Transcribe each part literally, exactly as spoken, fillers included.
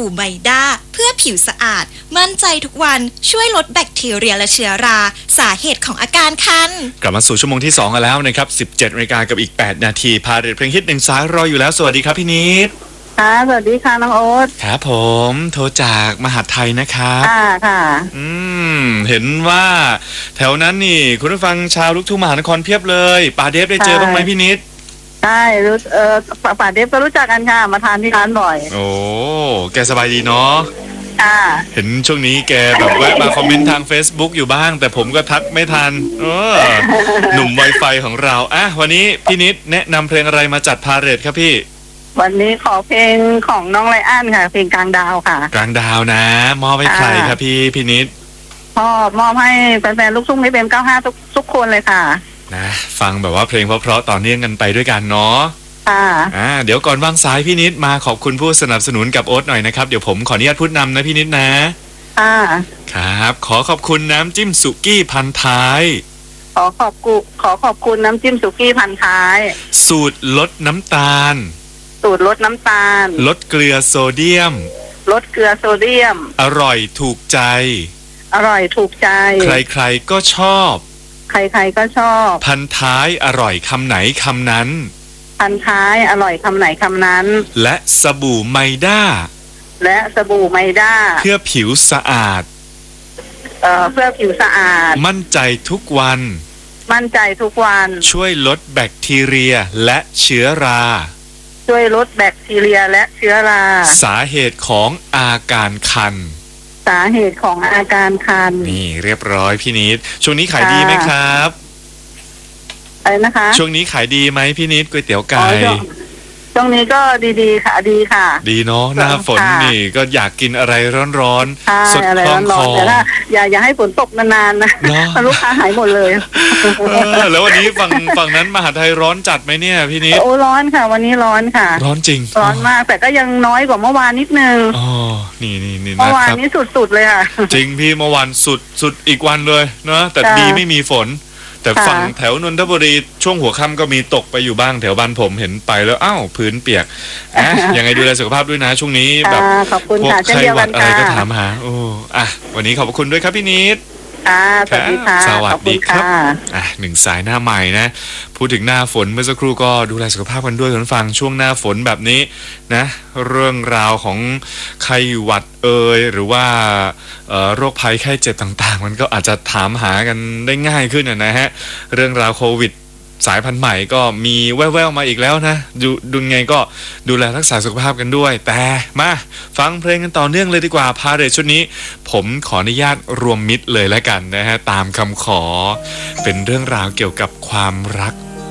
บู่ไบด้าเพื่อผิวสะอาดมั่นใจทุกวันช่วยลดแบคทีเรียและเชื้อราสาเหตุของอาการคันกลับมาสู่ชั่วโมงที่สองกันแล้วนะครับสิบเจ็ดนาฬิกากับอีกแปดนาทีพาเรทเพลงฮิตหนึ่งสายรออยู่แล้วสวัสดีครับพี่นิดค่ะสวัสดีค่ะน้องโอ๊ตครับผมโทรจากมหาไทยนะครับค่ะค่ะอืมเห็นว่าแถวนั้นนี่คุณผู้ฟังชาวลูกทุ่งมหานครเพียบเลยป่าเดฟได้เจอบ้างไหมพี่นิดใช่รู้เออป่าเดฟก็รู้จักกันค่ะมาทานที่ร้านบ่อยโอ้แกสบายดีเนาะค่ะเห็นช่วงนี้แกแบบแวะมาคอมเมนต์ทาง Facebook อยู่บ้างแต่ผมก็ทักไม่ทันเออหนุ่ม Wi-Fi ของเราอ่ะวันนี้พี่นิดแนะนำเพลงอะไรมาจัดพาเรทครับพี่วันนี้ขอเพลงของน้องไรอันค่ะเพลงกลางดาวค่ะกลางดาวนะมอบให้ใครครับพี่พี่นิดพ่อมอบให้แฟนๆลูกทุ่งไม่เป็นเก้าห้าทุกทุกคนเลยค่ะนะฟังแบบว่าเพลงเพราะๆต่อเนื่องกันไปด้วยกันเนาะค่ะอ่าเดี๋ยวก่อนวางสายพี่นิดมาขอบคุณผู้สนับสนุนกับโอ๊ตหน่อยนะครับเดี๋ยวผมขออนุญาตพูดนำนะพี่นิดนะค่ะครับขอขอบคุณน้ำจิ้มสุกี้พันท้ายขอขอบคุณขอขอบคุณน้ำจิ้มสุกี้พันท้ายสูตรลดน้ำตาลสูตรลดน้ำตาลลดเกลือโซเดียมลดเกลือโซเดียมอร่อยถูกใจอร่อยถูกใจใครๆก็ชอบใครๆก็ชอบพันท้ายอร่อยคำไหนคำนั้นพันท้ายอร่อยคำไหนคำนั้นและสบู่ไมด้าและสบู่ไมด้าเพื่อผิวสะอาดเอ่อเพื่อผิวสะอาดมั่นใจทุกวันมั่นใจทุกวันช่วยลดแบคทีเรียและเชื้อราช่วยลดแบคทีเรียและเชื้อราสาเหตุของอาการคันสาเหตุของอาการคันนี่เรียบร้อยพี่นิดช่วงนี้ขายดีไหมครับอะไรนะคะช่วงนี้ขายดีไหมพี่นิดก๋วยเตี๋ยวไก่ช่วงนี้ก็ดีๆค่ะดีค่ะดีเนาะหน้าฝนนี่ก็อยากกินอะไรร้อนๆสดคล่องคอแต่ถ้าอย่าอย่าให้ฝนตกนานๆนะลูกค้าหายหมดเลยแล้ววันนี้ฝั่งฝั่งนั้นมหาไทยร้อนจัดไหมเนี่ยพี่นิดโอ้ร้อนค่ะวันนี้ร้อนค่ะร้อนจริงร้อนมากแต่ก็ยังน้อยกว่าเมื่อวานนิดนึงอ๋อนี่นี่นี่เมื่อวานนี้สุดๆเลยค่ะจริงพี่เมื่อวานสุดสุดอีกวันเลยนะแต่ดีไม่มีฝนแต่ฝั่งแถวนนทบุรีช่วงหัวค่ำก็มีตกไปอยู่บ้างแถวบ้านผมเห็นไปแล้วอ้าวพื้นเปียกอ่ะยังไงดูแลสุขภาพด้วยนะช่วงนี้แบบพวกไข้หวัดอะไรก็ถามหาโอ้อ่ะวันนี้ขอบคุณด้วยครับพี่นิดสวัสดีค่ะสวัสดีครับอ่ะหนึ่งสายหน้าใหม่นะพูดถึงหน้าฝนเมื่อสักครู่ก็ดูแลสุขภาพกันด้วยคุณฟังช่วงหน้าฝนแบบนี้นะเรื่องราวของไข้หวัดเอ่ยหรือว่าโรคภัยไข้เจ็บต่างๆมันก็อาจจะถามหากันได้ง่ายขึ้นนะฮะเรื่องราวโควิดสายพันธุ์ใหม่ก็มีแว่วๆมาอีกแล้วนะดูดูไงก็ดูแลรักษาสุขภาพกันด้วยแต่มาฟังเพลงกันต่อเนื่องเลยดีกว่าพาเรทชุดนี้ผมขออนุญาตรวมมิตรเลยแล้วกันนะฮะตามคำขอเป็นเรื่องราวเกี่ยวกับความรัก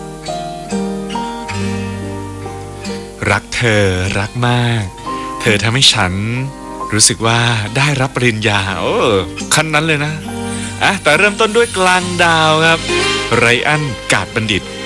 รักเธอรักมากเธอทำให้ฉันรู้สึกว่าได้รับปริญญาโอ้ขั้นนั้นเลยนะอ่ะแต่เริ่มต้นด้วยกลางดาวครับไรอันกาดบัณฑิต